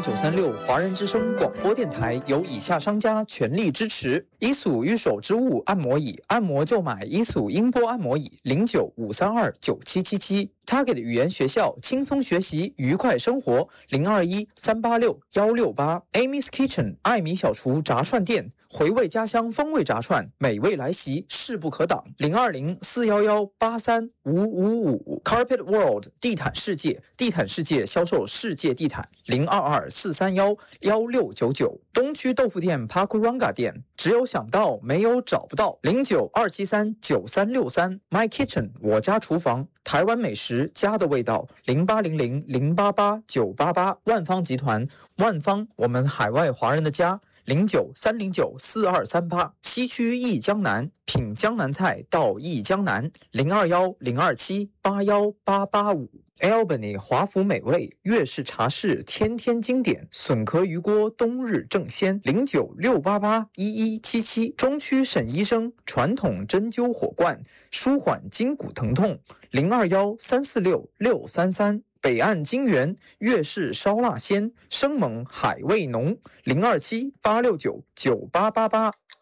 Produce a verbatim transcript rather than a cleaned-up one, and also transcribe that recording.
九三六华人之声广播电台由以下商家全力支持：伊索御手之物按摩椅，按摩就买伊索音波按摩椅，零九五三二九七七七。Target 语言学校，轻松学习，愉快生活，零二一三八六幺六八。Amy's Kitchen 艾米小厨炸串店，回味家乡风味炸串，美味来袭，势不可挡。零二零四幺幺八三五五五。Carpet World 地毯世界，地毯世界销售世界地毯，零二二四三幺幺六九九。东区豆腐店 Pakuranga 店，只有想到没有找不到，零九二七三九三六三。My Kitchen 我家厨房，台湾美食家的味道，零八零零零八八九八八。万方集团，万方我们海外华人的家，零九三零九四二三八。西区益江南，品江南菜到益江南，零二幺零二七八幺八八五。Albany 华府美味，粤式茶室天天经典，笋壳鱼锅冬日正鲜，零九六八八一一七七。中区沈医生传统针灸火罐，舒缓筋骨疼痛，零二幺三四六六三三。北岸金源粤式烧腊鲜，生猛海味浓，零二七八六九九八八八。